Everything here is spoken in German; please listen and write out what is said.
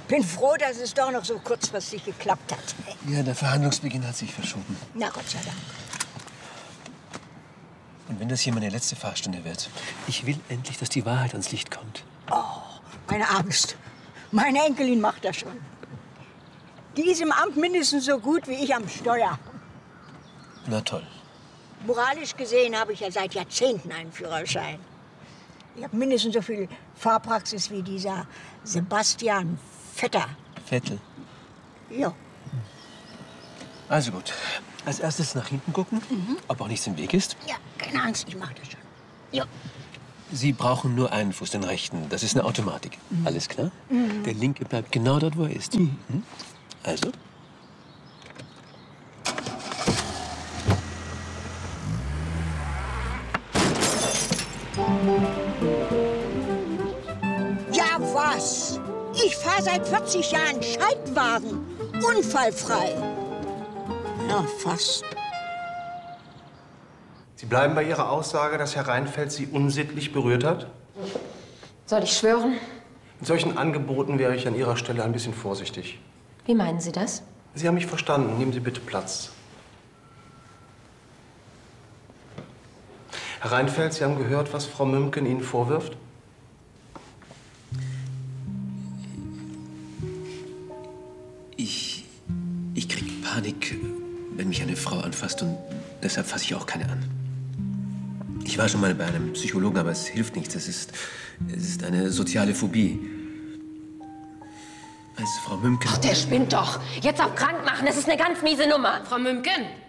Bin froh, dass es doch noch so kurzfristig geklappt hat. Ja, der Verhandlungsbeginn hat sich verschoben. Na, Gott sei Dank. Und wenn das hier meine letzte Fahrstunde wird? Ich will endlich, dass die Wahrheit ans Licht kommt. Oh, meine Angst. Meine Enkelin macht das schon. Die ist im Amt mindestens so gut wie ich am Steuer. Na toll. Moralisch gesehen habe ich ja seit Jahrzehnten einen Führerschein. Ich habe mindestens so viel Fahrpraxis wie dieser Sebastian Vetter. Vettel. Ja. Also gut. Als erstes nach hinten gucken, ob auch nichts im Weg ist. Ja, keine Angst, ich mache das schon. Ja. Sie brauchen nur einen Fuß, den rechten. Das ist eine Automatik. Alles klar? Der linke bleibt genau dort, wo er ist. Also? Ja, was? Ich fahre seit 40 Jahren Schaltwagen. Unfallfrei. Ja, fast. Sie bleiben bei Ihrer Aussage, dass Herr Reinfeldt Sie unsittlich berührt hat? Soll ich schwören? Mit solchen Angeboten wäre ich an Ihrer Stelle ein bisschen vorsichtig. Wie meinen Sie das? Sie haben mich verstanden. Nehmen Sie bitte Platz. Herr Reinfeldt, Sie haben gehört, was Frau Mümken Ihnen vorwirft? Ich krieg Panik, wenn mich eine Frau anfasst, und deshalb fasse ich auch keine an. Ich war schon mal bei einem Psychologen, aber es hilft nichts. Es ist eine soziale Phobie. Als Frau Mümken... Ach, der spinnt doch. Jetzt auf krank machen, das ist eine ganz miese Nummer. Frau Mümken,